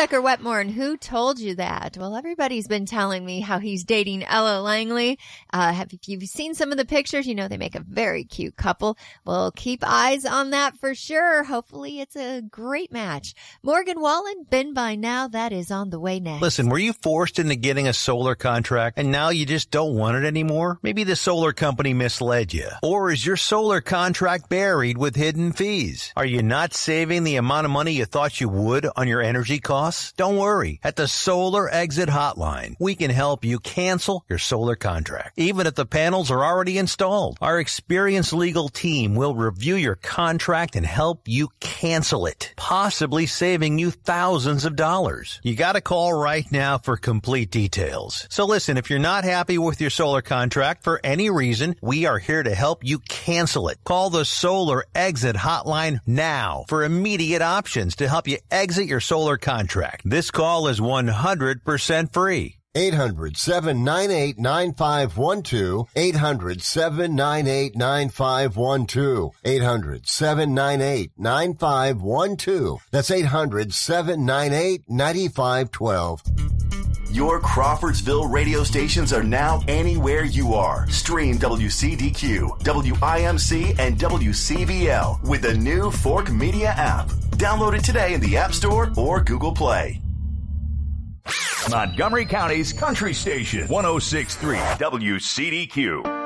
Tucker Wetmore, and who told you that? Well, everybody's been telling me how he's dating Ella Langley. If you've seen some of the pictures, you know they make a very cute couple. Well, keep eyes on that for sure. Hopefully it's a great match. Morgan Wallen, Ben by now, that is on the way next. Listen, were you forced into getting a solar contract and now you just don't want it anymore? Maybe the solar company misled you. Or is your solar contract buried with hidden fees? Are you not saving the amount of money you thought you would on your energy costs? Don't worry. At the Solar Exit Hotline, we can help you cancel your solar contract, even if the panels are already installed. Our experienced legal team will review your contract and help you cancel it, possibly saving you thousands of dollars. You got to call right now for complete details. So listen, if you're not happy with your solar contract for any reason, we are here to help you cancel it. Call the Solar Exit Hotline now for immediate options to help you exit your solar contract. This call is 100% free. 800-798-9512. 800-798-9512. 800-798-9512. That's 800-798-9512. Your Crawfordsville radio stations are now anywhere you are. Stream WCDQ, WIMC, and WCVL with the new Fork Media app. Download it today in the App Store or Google Play. Montgomery County's Country Station, 106.3 WCDQ.